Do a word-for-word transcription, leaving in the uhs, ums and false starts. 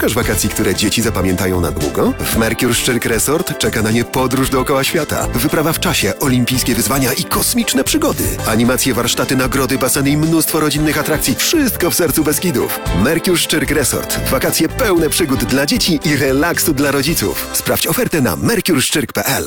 Szukasz wakacji, które dzieci zapamiętają na długo? W Mercure Szczyrk Resort czeka na nie podróż dookoła świata. Wyprawa w czasie, olimpijskie wyzwania i kosmiczne przygody. Animacje, warsztaty, nagrody, baseny i mnóstwo rodzinnych atrakcji. Wszystko w sercu Beskidów. Mercure Szczyrk Resort. Wakacje pełne przygód dla dzieci i relaksu dla rodziców. Sprawdź ofertę na mercure szczyrk kropka p l.